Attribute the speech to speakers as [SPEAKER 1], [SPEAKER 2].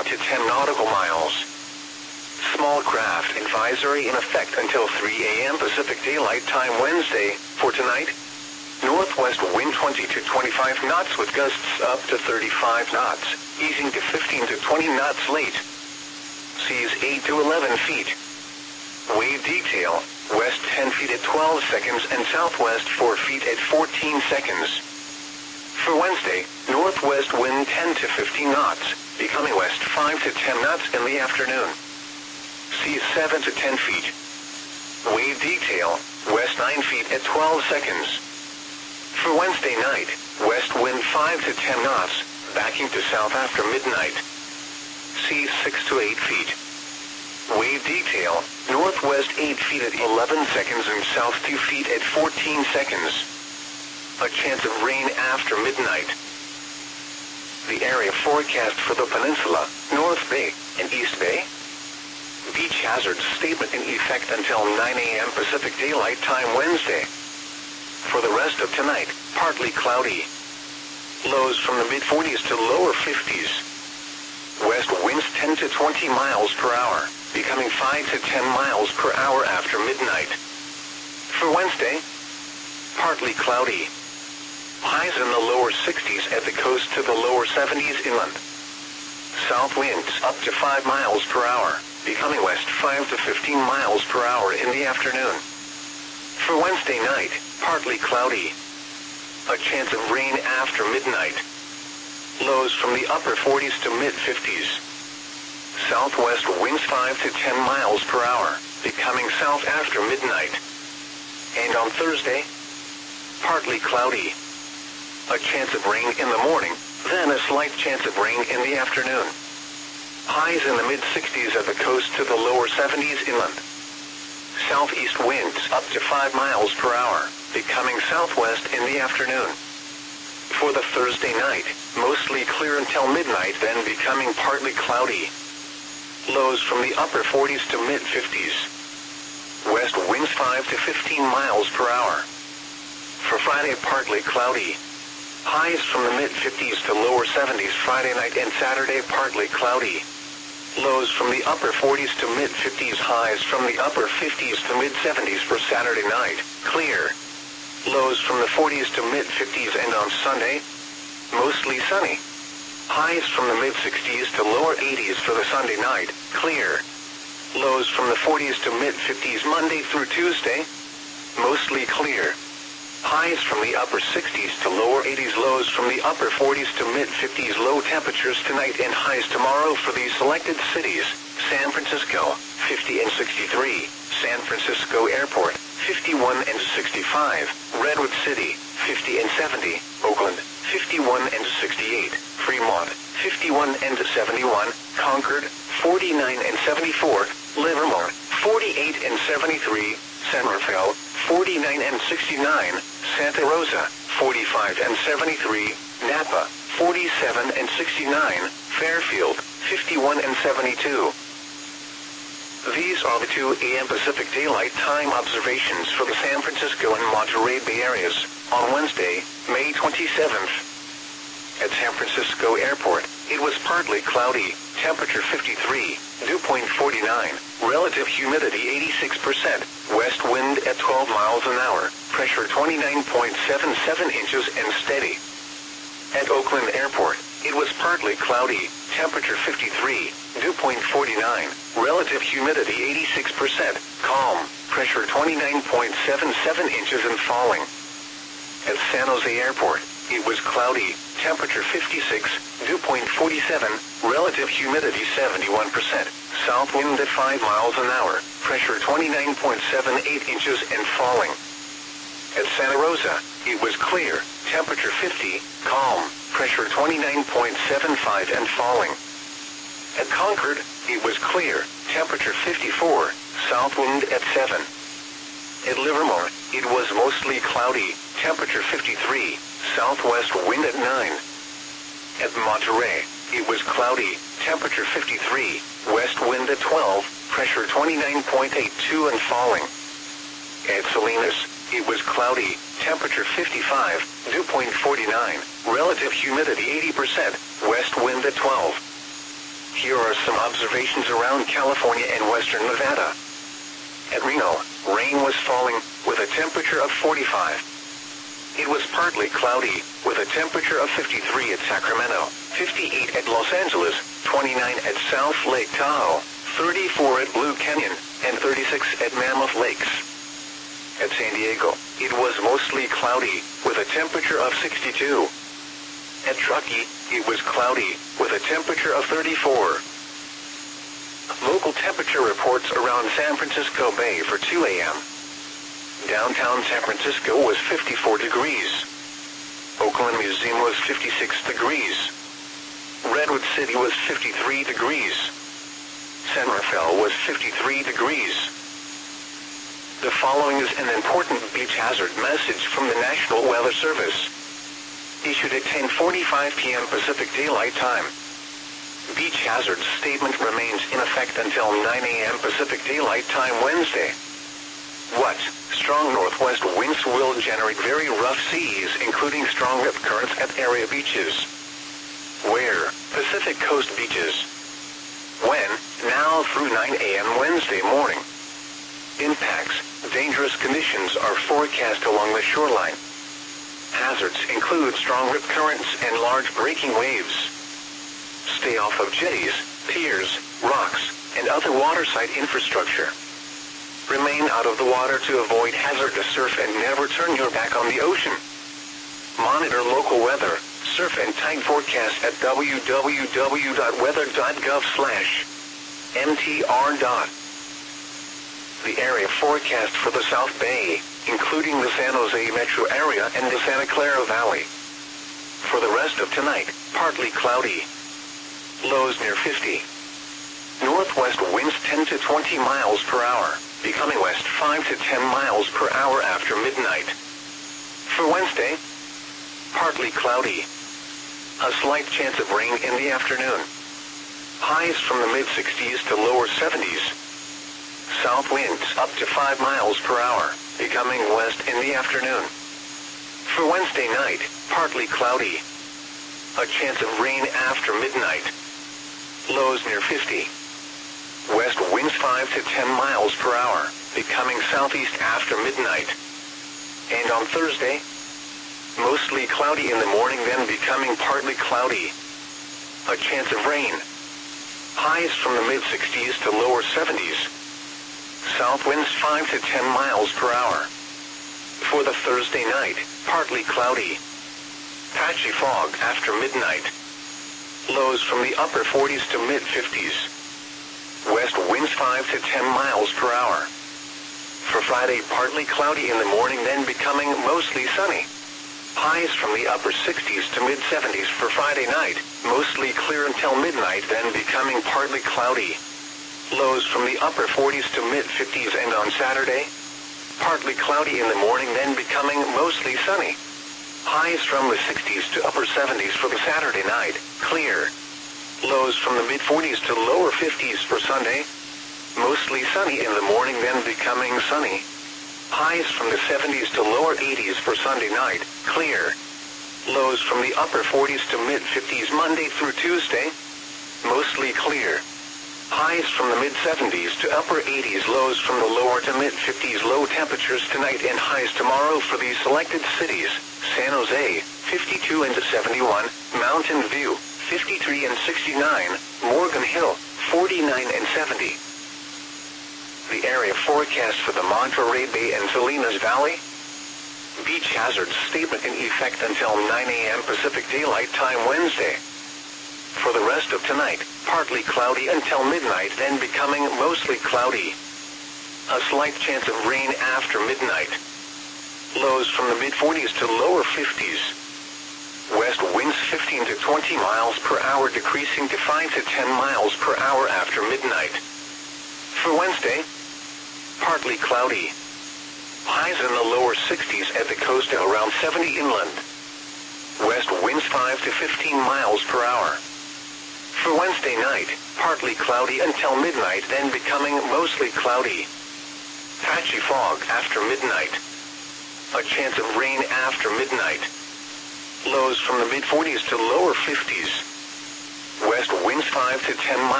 [SPEAKER 1] to 10 nautical miles. Small craft advisory in effect until 3 a.m. Pacific Daylight Time Wednesday. For tonight, northwest wind 20 to 25 knots with gusts up to 35 knots, easing to 15 to 20 knots late. Seas 8 to 11 feet. Wave detail, west 10 feet at 12 seconds and southwest 4 feet at 14 seconds. For Wednesday, northwest wind 10 to 15 knots, becoming west 5 to 10 knots in the afternoon. Seas 7 to 10 feet. Wave detail, west 9 feet at 12 seconds. For Wednesday night, west wind 5 to 10 knots, backing to south after midnight. Seas 6 to 8 feet. Wave detail, northwest 8 feet at 11 seconds and south 2 feet at 14 seconds. A chance of rain after midnight. The area forecast for the peninsula, North Bay and East Bay. Beach hazard statement in effect until 9 a.m. Pacific Daylight Time Wednesday. For the rest of tonight, partly cloudy. Lows from the mid-40s to lower 50s. West winds 10 to 20 miles per hour, becoming 5 to 10 miles per hour after midnight. For Wednesday, partly cloudy. Highs in the lower 60s at the coast to the lower 70s inland. South winds up to 5 miles per hour, becoming west 5 to 15 miles per hour in the afternoon. For Wednesday night, partly cloudy. A chance of rain after midnight. Lows from the upper 40s to mid-50s. Southwest winds 5 to 10 miles per hour, becoming south after midnight. And on Thursday, partly cloudy. A chance of rain in the morning, then a slight chance of rain in the afternoon. Highs in the mid-60s at the coast to the lower 70s inland. Southeast winds up to 5 miles per hour, becoming southwest in the afternoon. For the Thursday night, mostly clear until midnight, then becoming partly cloudy. Lows from the upper 40s to mid-50s. West winds 5 to 15 miles per hour. For Friday, partly cloudy. Highs from the mid-50s to lower 70s Friday night and Saturday, partly cloudy. Lows from the upper 40s to mid-50s, highs from the upper 50s to mid-70s for Saturday night, clear. Lows from the 40s to mid-50s and on Sunday, mostly sunny. Highs from the mid-60s to lower 80s for the Sunday night, clear. Lows from the 40s to mid-50s Monday through Tuesday, mostly clear. Highs from the upper 60s to lower 80s, lows from the upper 40s to mid-50s, low temperatures tonight and highs tomorrow for these selected cities. San Francisco, 50 and 63. San Francisco Airport, 51 and 65. Redwood City, 50 and 70. Oakland, 51 and 68. Fremont, 51 and 71. Concord, 49 and 74. Livermore, 48 and 73. San Rafael, 49 and 69, Santa Rosa, 45 and 73, Napa, 47 and 69, Fairfield, 51 and 72. These are the 2 a.m. Pacific Daylight Time observations for the San Francisco and Monterey Bay areas on Wednesday, May 27th. At San Francisco Airport, it was partly cloudy, temperature 53, dew point 49, relative humidity 86%, west wind at 12 miles an hour, pressure 29.77 inches and steady. At Oakland Airport, it was partly cloudy, temperature 53, dew point 49, relative humidity 86%, calm, pressure 29.77 inches and falling. At San Jose Airport, it was cloudy, temperature 56, dew point 47, relative humidity 71%, south wind at 5 miles an hour, pressure 29.78 inches and falling. At Santa Rosa, it was clear, temperature 50, calm, pressure 29.75 and falling. At Concord, it was clear, temperature 54, south wind at 7. At Livermore, it was mostly cloudy, temperature 53, southwest wind at 9. At Monterey, it was cloudy, temperature 53, west wind at 12, pressure 29.82 and falling. At Salinas, it was cloudy, temperature 55, dew point 49, relative humidity 80%, west wind at 12. Here are some observations around California and western Nevada. At Reno, rain was falling, with a temperature of 45. It was partly cloudy, with a temperature of 53 at Sacramento, 58 at Los Angeles, 29 at South Lake Tahoe, 34 at Blue Canyon, and 36 at Mammoth Lakes. At San Diego, it was mostly cloudy, with a temperature of 62. At Truckee, it was cloudy, with a temperature of 34. Local temperature reports around San Francisco Bay for 2 a.m. Downtown San Francisco was 54 degrees. Oakland Museum was 56 degrees. Redwood City was 53 degrees. San Rafael was 53 degrees. The following is an important beach hazard message from the National Weather Service. Issued at 10:45 p.m. Pacific Daylight Time. Beach hazard statement remains in effect until 9 a.m. Pacific Daylight Time Wednesday. What? Strong northwest winds will generate very rough seas, including strong rip currents at area beaches. Where? Pacific Coast beaches. When? Now through 9 a.m. Wednesday morning. Impacts. Dangerous conditions are forecast along the shoreline. Hazards include strong rip currents and large breaking waves. Stay off of jetties, piers, rocks, and other waterside infrastructure. Remain out of the water to avoid hazardous surf and never turn your back on the ocean. Monitor local weather, surf and tide forecast at www.weather.gov/mtr. The area forecast for the South Bay, including the San Jose metro area and the Santa Clara Valley. For the rest of tonight, partly cloudy. Lows near 50. Northwest winds 10 to 20 miles per hour, becoming west 5 to 10 miles per hour after midnight. For Wednesday, partly cloudy. A slight chance of rain in the afternoon. Highs from the mid-60s to lower 70s. South winds up to 5 miles per hour, becoming west in the afternoon. For Wednesday night, partly cloudy. A chance of rain after midnight. Lows near 50. West winds 5 to 10 miles per hour, becoming southeast after midnight. And on Thursday, mostly cloudy in the morning, then becoming partly cloudy. A chance of rain. Highs from the mid-60s to lower 70s. South winds 5 to 10 miles per hour. For the Thursday night, partly cloudy. Patchy fog after midnight. Lows from the upper 40s to mid-50s. West winds 5 to 10 miles per hour. For Friday, partly cloudy in the morning, then becoming mostly sunny. Highs from the upper 60s to mid-70s for Friday night, mostly clear until midnight, then becoming partly cloudy. Lows from the upper 40s to mid-50s, and on Saturday, partly cloudy in the morning, then becoming mostly sunny. Highs from the 60s to upper 70s for the Saturday night, clear. Lows from the mid-40s to lower 50s for Sunday. Mostly sunny in the morning, then becoming sunny. Highs from the 70s to lower 80s for Sunday night, clear. Lows from the upper 40s to mid-50s Monday through Tuesday. Mostly clear. Highs from the mid-70s to upper 80s, lows from the lower to mid-50s. Low temperatures tonight and highs tomorrow for these selected cities: San Jose, 52 and 71, Mountain View, 53 and 69, Morgan Hill, 49 and 70. The area forecast for the Monterey Bay and Salinas Valley. Beach hazard statement in effect until 9 a.m. Pacific Daylight Time Wednesday. For the rest of tonight, partly cloudy until midnight, then becoming mostly cloudy. A slight chance of rain after midnight. Lows from the mid-40s to lower 50s. West winds 15 to 20 miles per hour, decreasing to 5 to 10 miles per hour after midnight. For Wednesday, partly cloudy. Highs in the lower 60s at the coast and around 70 inland. West winds 5 to 15 miles per hour. For Wednesday night, partly cloudy until midnight, then becoming mostly cloudy. Patchy fog after midnight. A chance of rain after midnight. Lows from the mid-40s to lower 50s. West winds winds 5 to 10 miles.